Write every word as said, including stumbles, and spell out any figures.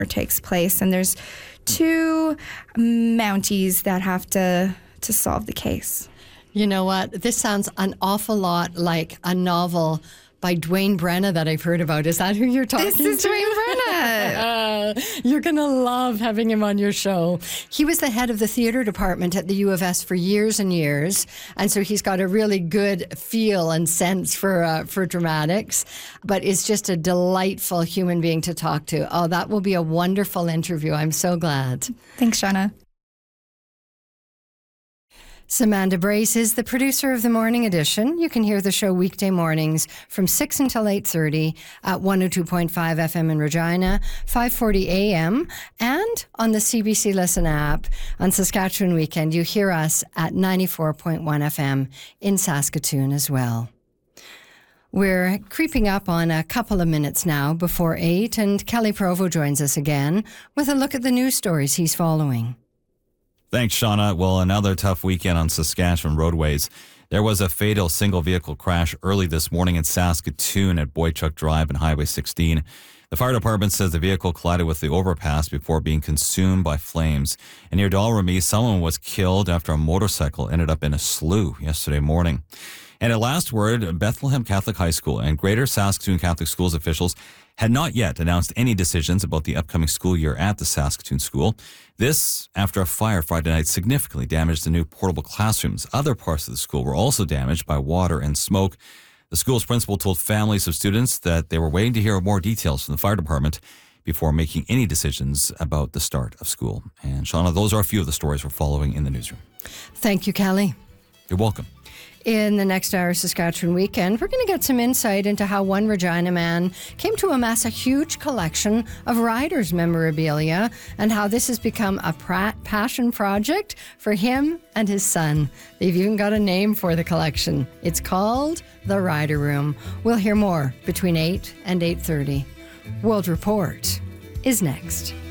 takes place, and there's two Mounties that have to to solve the case. You know what? This sounds an awful lot like a novel by Dwayne Brenna that I've heard about. Is that who you're talking This to? is Dwayne Brenna. uh, you're going to love having him on your show. He was the head of the theater department at the U of S for years and years, and so he's got a really good feel and sense for uh, for dramatics, but is just a delightful human being to talk to. Oh, that will be a wonderful interview. I'm so glad. Thanks, Shauna. Samantha Brace is the producer of the Morning Edition. You can hear the show weekday mornings from six until eight thirty at one oh two point five F M in Regina, five forty A M, and on the C B C Listen app. On Saskatchewan Weekend, you hear us at ninety-four point one F M in Saskatoon as well. We're creeping up on a couple of minutes now before eight, and Kelly Provo joins us again with a look at the news stories he's following. Thanks, Shauna. Well, another tough weekend on Saskatchewan roadways. There was a fatal single-vehicle crash early this morning in Saskatoon at Boychuk Drive and Highway sixteen. The fire department says the vehicle collided with the overpass before being consumed by flames. And near Dalrymie, someone was killed after a motorcycle ended up in a slough yesterday morning. And at last word, Bethlehem Catholic High School and Greater Saskatoon Catholic Schools officials had not yet announced any decisions about the upcoming school year at the Saskatoon school. This after a fire Friday night significantly damaged the new portable classrooms. Other parts of the school were also damaged by water and smoke. The school's principal told families of students that they were waiting to hear more details from the fire department before making any decisions about the start of school. And Shauna, those are a few of the stories we're following in the newsroom. Thank you, Kelly. You're welcome. In the next hour of Saskatchewan Weekend, we're going to get some insight into how one Regina man came to amass a huge collection of Riders memorabilia and how this has become a pra- passion project for him and his son. They've even got a name for the collection. It's called the Rider Room. We'll hear more between eight and eight thirty. World Report is next.